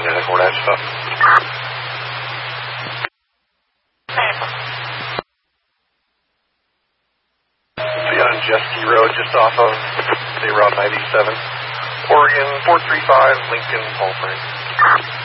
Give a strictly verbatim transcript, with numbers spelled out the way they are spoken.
and Hornetch stuff. See on Jeske Road, just off of State Route ninety-seven. Oregon four three five, Lincoln, Paul Frank.